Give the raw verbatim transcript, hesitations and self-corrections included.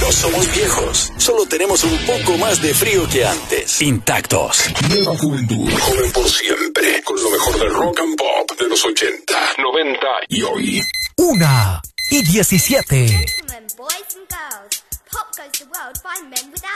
No somos viejos, solo tenemos un poco más de frío que antes. Intactos. Nueva juventud, joven por siempre, con lo mejor del rock and pop de los ochenta, noventa y hoy. Una y diecisiete. Boys and girls, pop goes the world by men without